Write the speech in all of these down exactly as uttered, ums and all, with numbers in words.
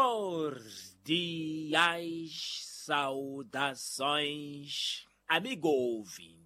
Cordiais saudações, amigo ouvinte.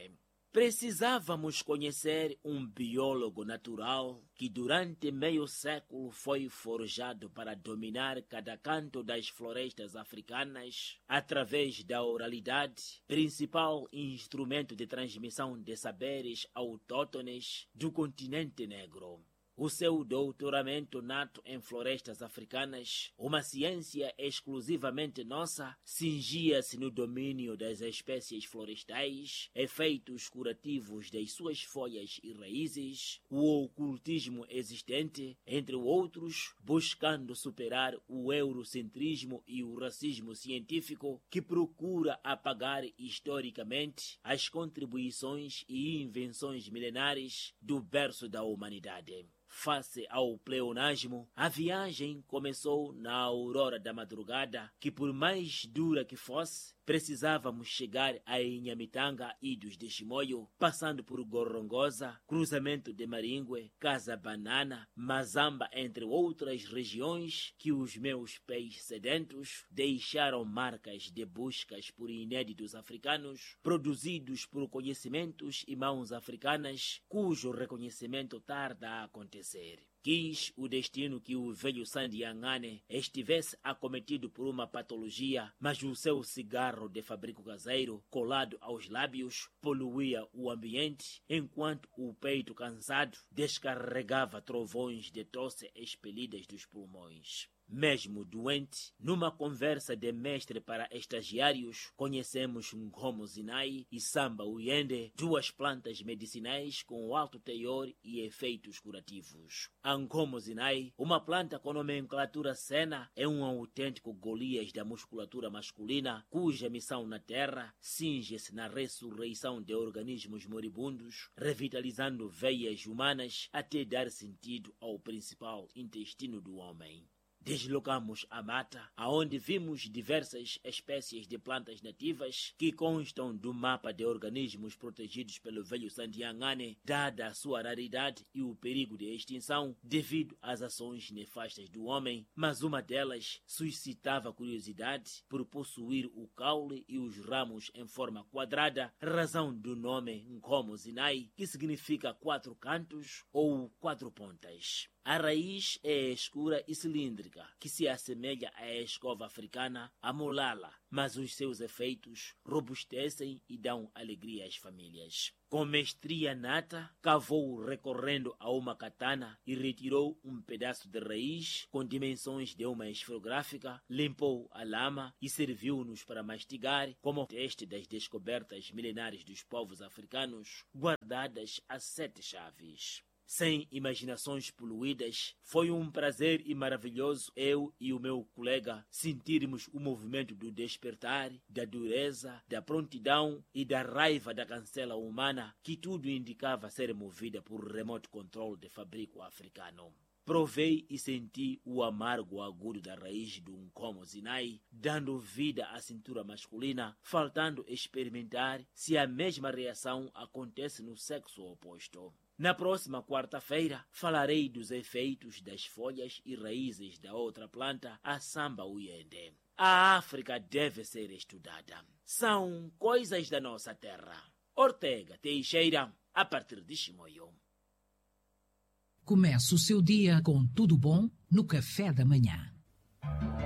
Precisávamos conhecer um biólogo natural que durante meio século foi forjado para dominar cada canto das florestas africanas através da oralidade, principal instrumento de transmissão de saberes autóctones do continente negro. O seu doutoramento nato em florestas africanas, uma ciência exclusivamente nossa, cingia-se no domínio das espécies florestais, efeitos curativos das suas folhas e raízes, o ocultismo existente, entre outros, buscando superar o eurocentrismo e o racismo científico que procura apagar historicamente as contribuições e invenções milenares do berço da humanidade. Face ao pleonasmo, a viagem começou na aurora da madrugada, que por mais dura que fosse, precisávamos chegar a Inhamitanga e dos de Chimoio, passando por Gorongosa, cruzamento de Maringue, Casa Banana, Mazamba, entre outras regiões que os meus pés sedentos deixaram marcas de buscas por inéditos africanos, produzidos por conhecimentos e mãos africanas, cujo reconhecimento tarda a acontecer. Quis o destino que o velho Sandiangane estivesse acometido por uma patologia, mas o seu cigarro de fabrico caseiro, colado aos lábios, poluía o ambiente, enquanto o peito cansado descarregava trovões de tosse expelidas dos pulmões. Mesmo doente, numa conversa de mestre para estagiários, conhecemos Nkomo Zinai e Samba Uyende, duas plantas medicinais com alto teor e efeitos curativos. A Nkomo Zinai, uma planta com nomenclatura Sena, é um autêntico Golias da musculatura masculina, cuja missão na Terra cinge-se na ressurreição de organismos moribundos, revitalizando veias humanas até dar sentido ao principal intestino do homem. Deslocamos a mata, aonde vimos diversas espécies de plantas nativas que constam do mapa de organismos protegidos pelo velho Sandiangane, dada a sua raridade e o perigo de extinção devido às ações nefastas do homem, mas uma delas suscitava curiosidade por possuir o caule e os ramos em forma quadrada, razão do nome Nkomo Zinai, que significa quatro cantos ou quatro pontas. A raiz é escura e cilíndrica, que se assemelha à escova africana, a molala, mas os seus efeitos robustecem e dão alegria às famílias. Com mestria nata, cavou recorrendo a uma katana e retirou um pedaço de raiz com dimensões de uma esferográfica, limpou a lama e serviu-nos para mastigar como teste das descobertas milenares dos povos africanos, guardadas a sete chaves. Sem imaginações poluídas, foi um prazer e maravilhoso eu e o meu colega sentirmos o movimento do despertar, da dureza, da prontidão e da raiva da cancela humana, que tudo indicava ser movida por remote control de fabrico africano. Provei e senti o amargo agudo da raiz do Nkomo Zinai, dando vida à cintura masculina, faltando experimentar se a mesma reação acontece no sexo oposto. Na próxima quarta-feira, falarei dos efeitos das folhas e raízes da outra planta, a Samba Uyende. A África deve ser estudada. São coisas da nossa terra. Ortega Teixeira, a partir de Chimoio. Comece o seu dia com tudo bom no café da manhã.